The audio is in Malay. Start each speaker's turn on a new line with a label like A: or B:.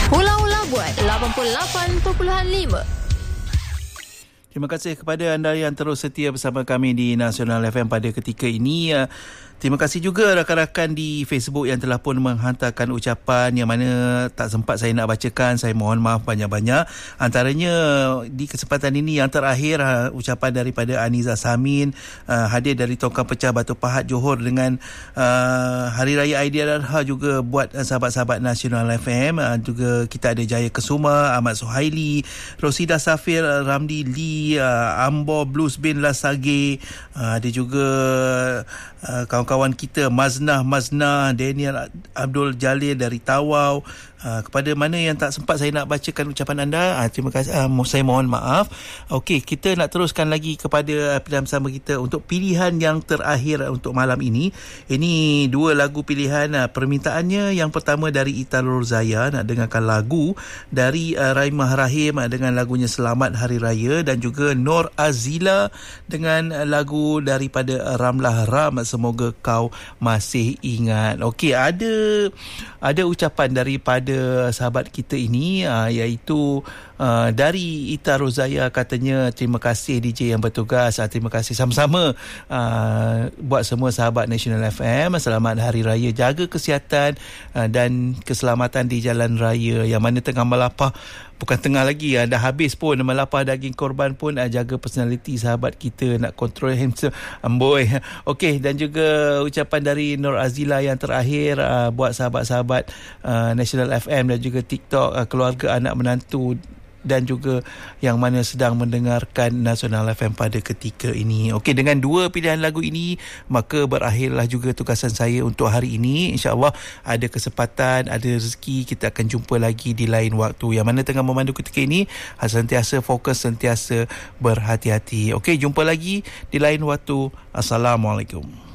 A: Hula-hula buat 88.5.
B: Terima kasih kepada anda yang terus setia bersama kami di Nasional FM pada ketika ini. Terima kasih juga rakan-rakan di Facebook yang telah pun menghantarkan ucapan yang mana tak sempat saya nak bacakan. Saya mohon maaf banyak-banyak. Antaranya di kesempatan ini yang terakhir, ucapan daripada Aniza Samin, hadir dari Tongkang Pecah Batu Pahat Johor dengan Hari Raya Aidiladha juga buat sahabat-sahabat Nasional FM. Juga kita ada Jaya Kesuma, Ahmad Suhaili, Rosida Safir, Ramli Lee, Ambo Blues Bin Lasage, ada juga kawan-kawan kita Maznah, Daniel Abdul Jalil dari Tawau. Kepada mana yang tak sempat saya nak bacakan ucapan anda, terima kasih, saya mohon maaf. Okey, kita nak teruskan lagi kepada pilihan bersama kita untuk pilihan yang terakhir untuk malam ini. Ini dua lagu pilihan. Permintaannya yang pertama dari Ita Nurzaya, nak dengarkan lagu dari Raimah Rahim dengan lagunya Selamat Hari Raya, dan juga Nur Azila dengan lagu daripada Ramlah Ram, Semoga Kau Masih Ingat. Okey, ada ucapan daripada sahabat kita ini, iaitu dari Ita Rozaya, katanya terima kasih DJ yang bertugas. Terima kasih sama-sama buat semua sahabat National FM. Selamat Hari Raya, jaga kesihatan dan keselamatan di jalan raya. Yang mana tengah melapah, bukan tengah lagi, dah habis pun melapah daging korban pun, jaga personaliti sahabat kita, nak kontrol hamster amboi. Okey, dan juga ucapan dari Nur Azila yang terakhir, buat sahabat-sahabat National FM dan juga TikTok, keluarga, anak menantu dan juga yang mana sedang mendengarkan Nasional FM pada ketika ini. Okey, dengan dua pilihan lagu ini, maka berakhirlah juga tugasan saya untuk hari ini. InsyaAllah ada kesempatan, ada rezeki, kita akan jumpa lagi di lain waktu. Yang mana tengah memandu ketika ini, sentiasa fokus, sentiasa berhati-hati. Okey, jumpa lagi di lain waktu. Assalamualaikum.